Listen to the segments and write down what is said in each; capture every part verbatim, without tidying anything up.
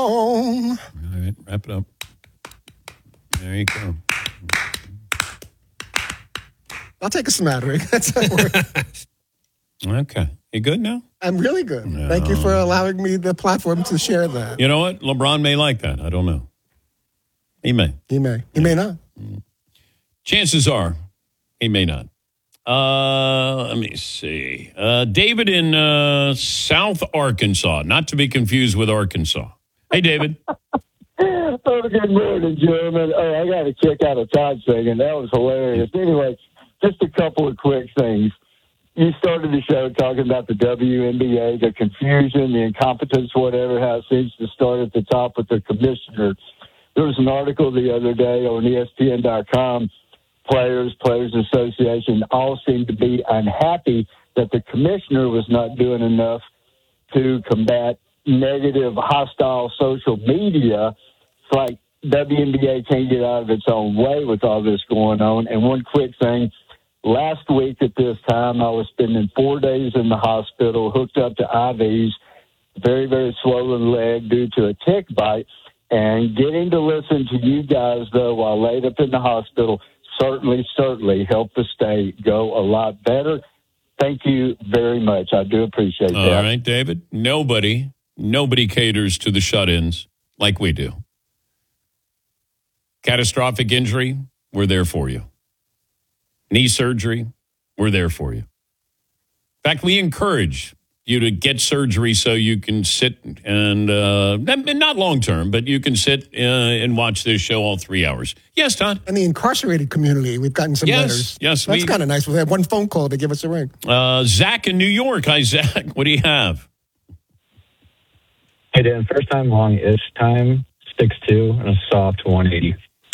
All right, wrap it up. There you go. I'll take a smattering. That's how it works. Okay. You good now? I'm really good. No. Thank you for allowing me the platform to share that. You know what? LeBron may like that. I don't know. He may. He may. He may not. Chances are he may not. Uh, let me see. Uh, David in uh, South Arkansas, not to be confused with Arkansas. Hey, David. Oh, good morning, gentlemen. Oh, I got a kick out of Todd singing. That was hilarious. Anyway, just a couple of quick things. You started the show talking about the W N B A, the confusion, the incompetence, whatever, how it seems to start at the top with the commissioner. There was an article the other day on E S P N dot com. Players, Players Association all seemed to be unhappy that the commissioner was not doing enough to combat negative, hostile social media. It's like W N B A can't get out of its own way with all this going on. And one quick thing, last week at this time, I was spending four days in the hospital, hooked up to I Vs, very, very swollen leg due to a tick bite. And getting to listen to you guys, though, while laid up in the hospital, certainly, certainly helped the state go a lot better. Thank you very much. I do appreciate All that. All right, David. Nobody, nobody caters to the shut-ins like we do. Catastrophic injury, we're there for you. Knee surgery, we're there for you. In fact, we encourage you to get surgery so you can sit and, uh, not long-term, but you can sit uh, and watch this show all three hours. Yes, Todd? In the incarcerated community, we've gotten some yes, letters. Yes, That's kind of nice. We had one phone call to give us a ring. Uh, Zach in New York. Hi, Zach. What do you have? Hey, Dan. First time, long-ish time, six two, and a soft one eighty.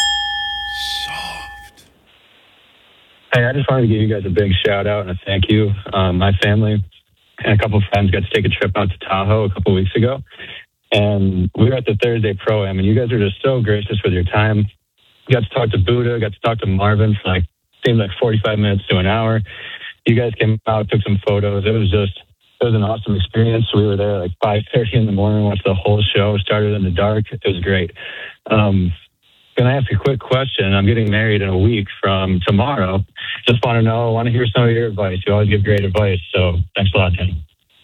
Soft. Hey, I just wanted to give you guys a big shout-out and a thank you. Um, my family and a couple of friends got to take a trip out to Tahoe a couple of weeks ago. And we were at the Thursday Pro-Am, and you guys are just so gracious with your time. Got to talk to Buddha, got to talk to Marvin for like, seemed like forty-five minutes to an hour. You guys came out, took some photos. It was just, it was an awesome experience. We were there like five thirty in the morning, watched the whole show, started in the dark. It was great. Um, Can I ask a quick question? I'm getting married in a week from tomorrow. Just want to know, I want to hear some of your advice. You always give great advice, so thanks a lot, Tim.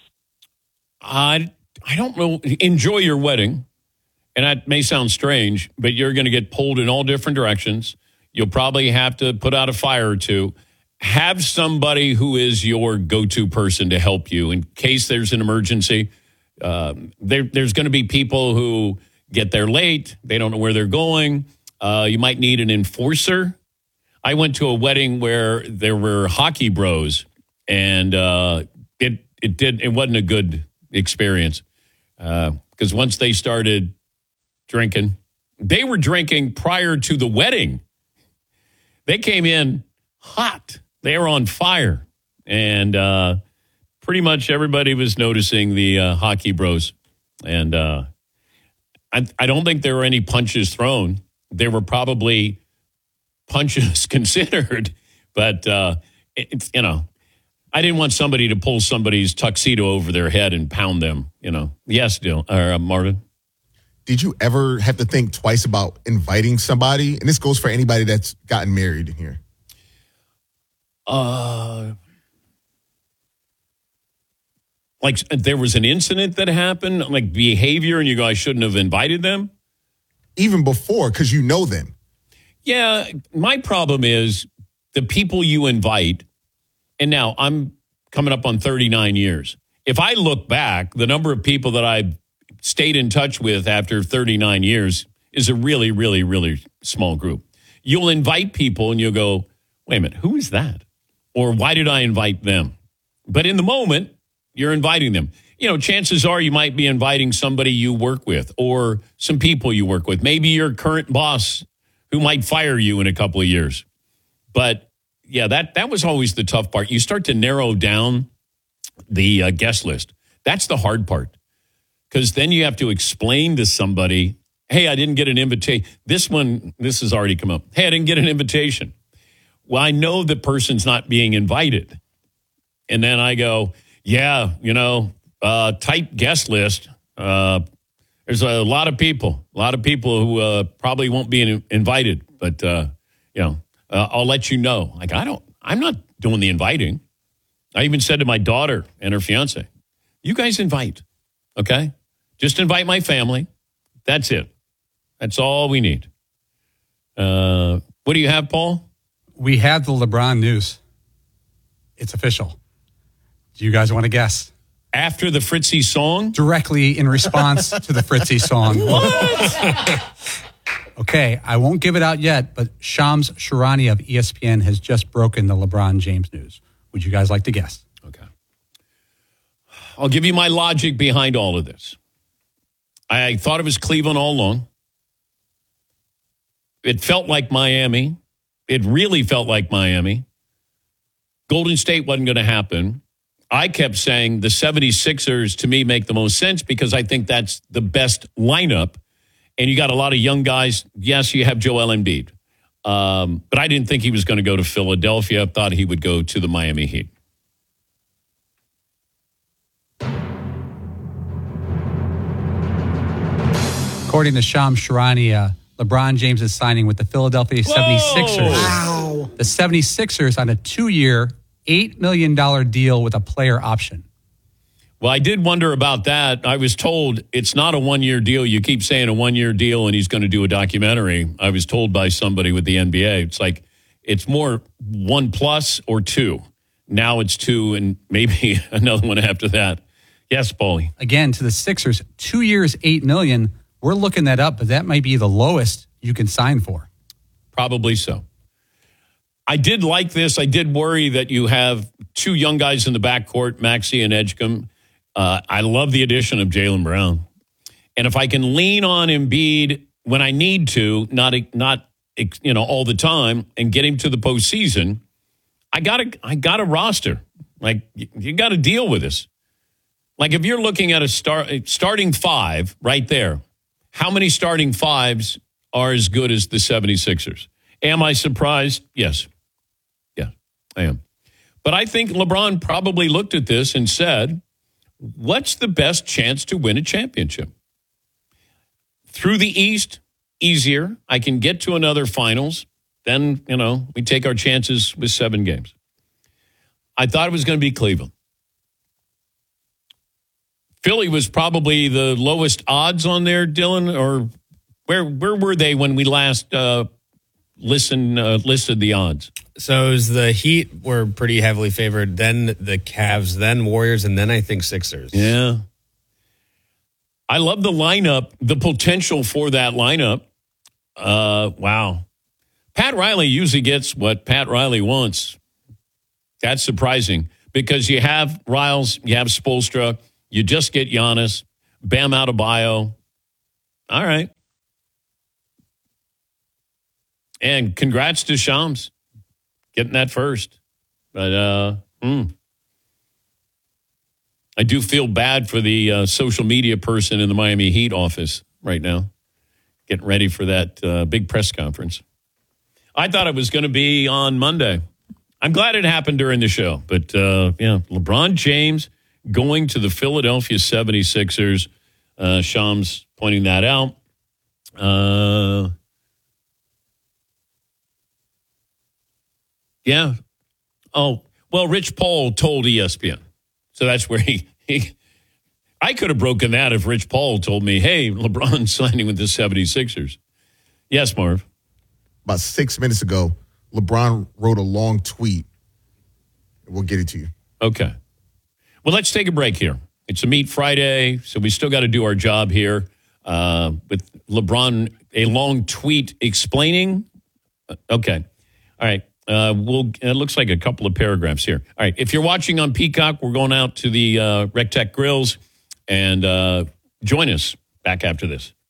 I, I don't know. Enjoy your wedding. And that may sound strange, but you're going to get pulled in all different directions. You'll probably have to put out a fire or two. Have somebody who is your go-to person to help you in case there's an emergency. Um, there, there's going to be people who get there late. They don't know where they're going. Uh, you might need an enforcer. I went to a wedding where there were hockey bros, and uh, it it did it wasn't a good experience because uh, once they started drinking, they were drinking prior to the wedding. They came in hot. They were on fire, and uh, pretty much everybody was noticing the uh, hockey bros. And uh, I, I don't think there were any punches thrown. There were probably punches considered, but, uh, it, you know, I didn't want somebody to pull somebody's tuxedo over their head and pound them, you know. Yes, Dylan, or uh, Marvin? Did you ever have to think twice about inviting somebody? And this goes for anybody that's gotten married in here. Uh, like there was an incident that happened, like behavior, and you go, I shouldn't have invited them? Even before, because you know them. Yeah, my problem is the people you invite, and now I'm coming up on thirty-nine years. If I look back, the number of people that I've stayed in touch with after thirty-nine years is a really, really, really small group. You'll invite people and you'll go, wait a minute, who is that? Or why did I invite them? But in the moment, you're inviting them. You know, chances are you might be inviting somebody you work with or some people you work with. Maybe your current boss who might fire you in a couple of years. But, yeah, that, that was always the tough part. You start to narrow down the uh, guest list. That's the hard part. Because then you have to explain to somebody, hey, I didn't get an invitation. This one, this has already come up. Hey, I didn't get an invitation. Well, I know the person's not being invited. And then I go, yeah, you know, uh, tight guest list. Uh, There's a lot of people, a lot of people who uh, probably won't be in, invited, but, uh, you know, uh, I'll let you know. Like, I don't, I'm not doing the inviting. I even said to my daughter and her fiance, you guys invite, okay? Just invite my family. That's it. That's all we need. Uh, what do you have, Paul? We have the LeBron news. It's official. Do you guys want to guess? After the Fritzy song? Directly in response to the Fritzy song. What? Okay, I won't give it out yet, but Shams Charania of E S P N has just broken the LeBron James news. Would you guys like to guess? Okay. I'll give you my logic behind all of this. I thought it was Cleveland all along. It felt like Miami. It really felt like Miami. Golden State wasn't going to happen. I kept saying the seventy-sixers to me make the most sense because I think that's the best lineup. And you got a lot of young guys. Yes, you have Joel Embiid. Um, but I didn't think he was going to go to Philadelphia. I thought he would go to the Miami Heat. According to Shams Charania, LeBron James is signing with the Philadelphia seventy-sixers. Wow. The seventy-sixers on a two-year, eight million dollars deal with a player option. Well, I did wonder about that. I was told it's not a one-year deal. You keep saying a one-year deal and he's going to do a documentary. I was told by somebody with the N B A, it's like it's more one plus or two. Now it's two and maybe another one after that. Yes, Paulie. Again, to the Sixers, two years, eight million dollars. We're looking that up, but that might be the lowest you can sign for. Probably so. I did like this. I did worry that you have two young guys in the backcourt, Maxey and Edgecombe. Uh, I love the addition of Jaylen Brown. And if I can lean on Embiid when I need to, not not you know all the time, and get him to the postseason, I got a I got a roster. Like you, you got to deal with this. Like if you're looking at a start starting five right there, how many starting fives are as good as the seventy-sixers? Am I surprised? Yes. Yeah, I am. But I think LeBron probably looked at this and said, what's the best chance to win a championship? Through the East, easier. I can get to another finals. Then, you know, we take our chances with seven games. I thought it was going to be Cleveland. Philly was probably the lowest odds on there, Dylan, or where where were they when we last uh, listened, uh, listed the odds? So it was the Heat were pretty heavily favored, then the Cavs, then Warriors, and then I think Sixers. Yeah. I love the lineup, the potential for that lineup. Uh, wow. Pat Riley usually gets what Pat Riley wants. That's surprising because you have Riles, you have Spoelstra, you just get Giannis, Bam Adebayo. All right. And congrats to Shams getting that first. But uh, hmm. I do feel bad for the uh, social media person in the Miami Heat office right now, getting ready for that uh, big press conference. I thought it was going to be on Monday. I'm glad it happened during the show. But, uh, yeah, LeBron James going to the Philadelphia seventy-sixers. Uh, Shams pointing that out. Uh, yeah. Oh, well, Rich Paul told E S P N. So that's where he, he I could have broken that if Rich Paul told me, hey, LeBron's signing with the seventy-sixers. Yes, Marv. About six minutes ago, LeBron wrote a long tweet. We'll get it to you. Okay. Well, let's take a break here. It's a Meat Friday, so we still got to do our job here uh, with LeBron, a long tweet explaining. Okay. All right. Uh, we'll. It looks like a couple of paragraphs here. All right. If you're watching on Peacock, we're going out to the uh, Rec Tech Grills, and uh, join us back after this.